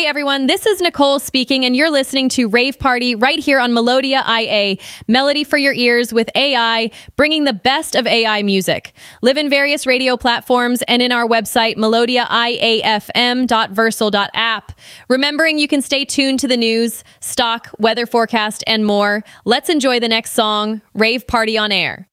everyone, this is Nicole speaking, and you're listening to Rave Party right here on Melodia IA, melody for your ears with AI, bringing the best of AI music. Live in various radio platforms and in our website, melodiaifm.versal.app. Remembering you can stay tuned to the news, stock, weather forecast, and more. Let's enjoy the next song, Rave Party on Air.